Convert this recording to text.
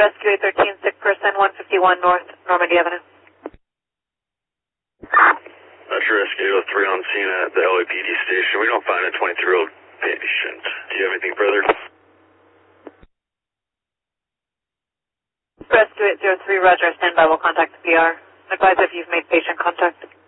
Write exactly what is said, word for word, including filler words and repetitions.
Rescue eight thirteen, sick person, one fifty-one North Normandy Avenue. That's Rescue three on scene at the L A P D station. We don't find a twenty-three-year-old patient. Do you have anything further? Rescue eight zero three, Roger, stand by. We'll contact the P R. Advise if you've made patient contact.